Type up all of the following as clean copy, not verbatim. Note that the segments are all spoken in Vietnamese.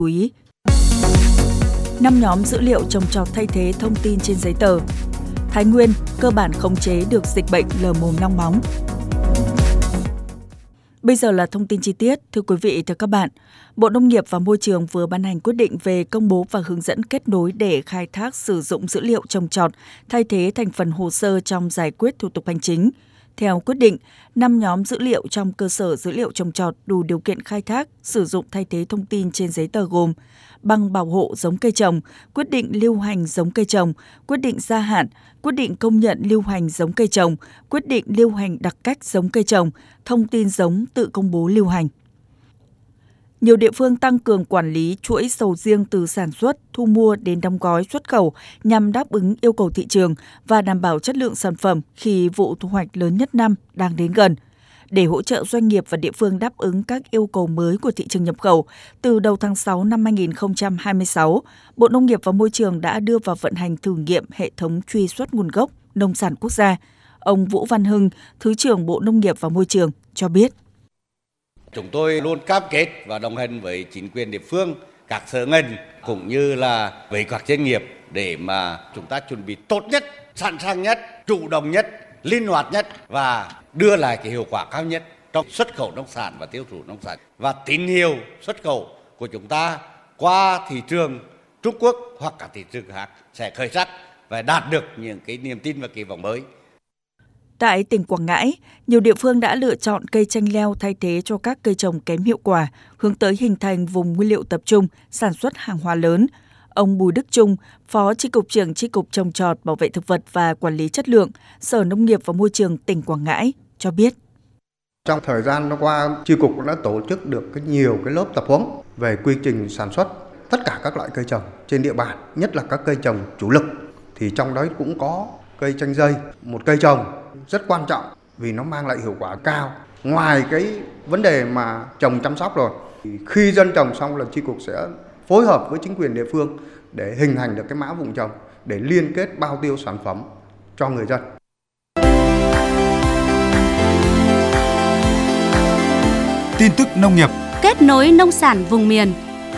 Chú ý. 5 nhóm dữ liệu trồng trọt thay thế thông tin trên giấy tờ. Thái Nguyên cơ bản khống chế được dịch bệnh lở mồm long móng. Bây giờ là thông tin chi tiết. Thưa quý vị, thưa các bạn, Bộ Nông nghiệp và Môi trường vừa ban hành quyết định về công bố và hướng dẫn kết nối để khai thác sử dụng dữ liệu trồng trọt thay thế thành phần hồ sơ trong giải quyết thủ tục hành chính. Theo quyết định, 5 nhóm dữ liệu trong cơ sở dữ liệu trồng trọt đủ điều kiện khai thác, sử dụng thay thế thông tin trên giấy tờ gồm bằng bảo hộ giống cây trồng, quyết định lưu hành giống cây trồng, quyết định gia hạn, quyết định công nhận lưu hành giống cây trồng, quyết định lưu hành đặc cách giống cây trồng, thông tin giống tự công bố lưu hành. Nhiều địa phương tăng cường quản lý chuỗi sầu riêng từ sản xuất, thu mua đến đóng gói xuất khẩu nhằm đáp ứng yêu cầu thị trường và đảm bảo chất lượng sản phẩm khi vụ thu hoạch lớn nhất năm đang đến gần. Để hỗ trợ doanh nghiệp và địa phương đáp ứng các yêu cầu mới của thị trường nhập khẩu, từ đầu tháng 6 năm 2026, Bộ Nông nghiệp và Môi trường đã đưa vào vận hành thử nghiệm hệ thống truy xuất nguồn gốc nông sản quốc gia. Ông Vũ Văn Hưng, Thứ trưởng Bộ Nông nghiệp và Môi trường cho biết. Chúng tôi luôn cam kết và đồng hành với chính quyền địa phương, các sở ngành cũng như là với các doanh nghiệp để mà chúng ta chuẩn bị tốt nhất, sẵn sàng nhất, chủ động nhất, linh hoạt nhất và đưa lại cái hiệu quả cao nhất trong xuất khẩu nông sản và tiêu thụ nông sản. Và tín hiệu xuất khẩu của chúng ta qua thị trường Trung Quốc hoặc các thị trường khác sẽ khởi sắc và đạt được những cái niềm tin và kỳ vọng mới. Tại tỉnh Quảng Ngãi, nhiều địa phương đã lựa chọn cây chanh leo thay thế cho các cây trồng kém hiệu quả, hướng tới hình thành vùng nguyên liệu tập trung, sản xuất hàng hóa lớn. Ông Bùi Đức Trung, Phó Chi cục trưởng Chi cục Trồng trọt, Bảo vệ thực vật và Quản lý chất lượng, Sở Nông nghiệp và Môi trường tỉnh Quảng Ngãi cho biết. Trong thời gian qua, Chi cục đã tổ chức được nhiều lớp tập huấn về quy trình sản xuất tất cả các loại cây trồng trên địa bàn, nhất là các cây trồng chủ lực. Thì trong đó cũng có cây chanh dây, một cây trồng rất quan trọng vì nó mang lại hiệu quả cao. Ngoài cái vấn đề mà trồng chăm sóc rồi, thì khi dân trồng xong là Chi cục sẽ phối hợp với chính quyền địa phương để hình thành được cái mã vùng trồng để liên kết bao tiêu sản phẩm cho người dân. Tin tức nông nghiệp, kết nối nông sản vùng miền.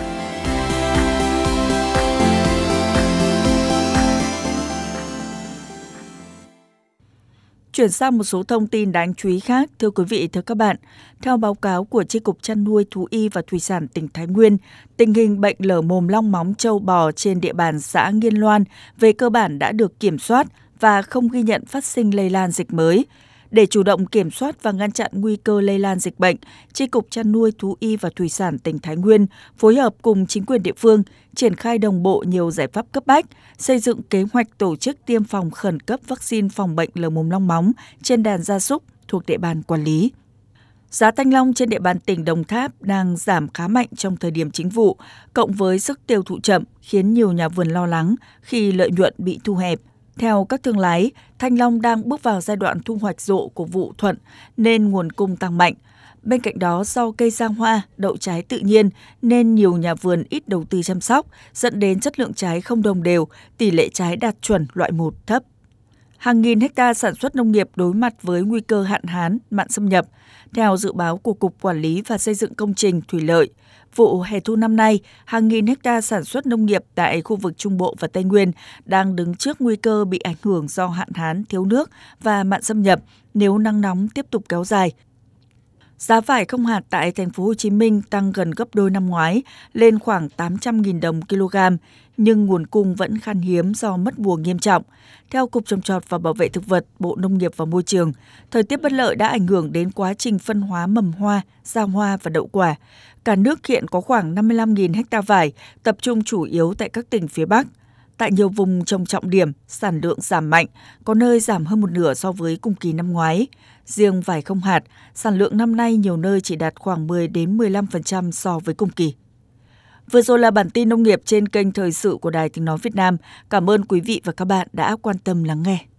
Chuyển sang một số thông tin đáng chú ý khác, thưa quý vị, thưa các bạn. Theo báo cáo của Chi cục Chăn nuôi, Thú y và Thủy sản tỉnh Thái Nguyên, tình hình bệnh lở mồm long móng trâu bò trên địa bàn xã Nghiên Loan về cơ bản đã được kiểm soát và không ghi nhận phát sinh lây lan dịch mới. Để chủ động kiểm soát và ngăn chặn nguy cơ lây lan dịch bệnh, Chi cục Chăn nuôi, Thú y và Thủy sản tỉnh Thái Nguyên phối hợp cùng chính quyền địa phương triển khai đồng bộ nhiều giải pháp cấp bách, xây dựng kế hoạch tổ chức tiêm phòng khẩn cấp vaccine phòng bệnh lở mồm long móng trên đàn gia súc thuộc địa bàn quản lý. Giá thanh long trên địa bàn tỉnh Đồng Tháp đang giảm khá mạnh trong thời điểm chính vụ, cộng với sức tiêu thụ chậm khiến nhiều nhà vườn lo lắng khi lợi nhuận bị thu hẹp. Theo các thương lái, thanh long đang bước vào giai đoạn thu hoạch rộ của vụ thuận nên nguồn cung tăng mạnh. Bên cạnh đó, do cây ra hoa, đậu trái tự nhiên nên nhiều nhà vườn ít đầu tư chăm sóc, dẫn đến chất lượng trái không đồng đều, tỷ lệ trái đạt chuẩn loại 1 thấp. Hàng nghìn hecta sản xuất nông nghiệp đối mặt với nguy cơ hạn hán, mặn xâm nhập. Theo dự báo của Cục Quản lý và Xây dựng Công trình Thủy lợi, vụ hè thu năm nay, hàng nghìn hecta sản xuất nông nghiệp tại khu vực Trung Bộ và Tây Nguyên đang đứng trước nguy cơ bị ảnh hưởng do hạn hán, thiếu nước và mặn xâm nhập nếu nắng nóng tiếp tục kéo dài. Giá vải không hạt tại thành phố Hồ Chí Minh tăng gần gấp đôi năm ngoái, lên khoảng 800.000 đồng kg, nhưng nguồn cung vẫn khan hiếm do mất mùa nghiêm trọng. Theo Cục Trồng trọt và Bảo vệ thực vật, Bộ Nông nghiệp và Môi trường, thời tiết bất lợi đã ảnh hưởng đến quá trình phân hóa mầm hoa, ra hoa và đậu quả. Cả nước hiện có khoảng 55.000 ha vải, tập trung chủ yếu tại các tỉnh phía Bắc. Tại nhiều vùng trồng trọng điểm, sản lượng giảm mạnh, có nơi giảm hơn một nửa so với cùng kỳ năm ngoái. Riêng vải không hạt, sản lượng năm nay nhiều nơi chỉ đạt khoảng 10-15% so với cùng kỳ. Vừa rồi là bản tin nông nghiệp trên kênh Thời sự của Đài Tiếng nói Việt Nam. Cảm ơn quý vị và các bạn đã quan tâm lắng nghe.